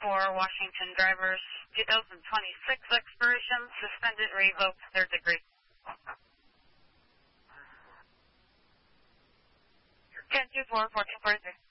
for Washington drivers, 2026 expiration, suspended, revoked, third degree. 10-4, 14 further.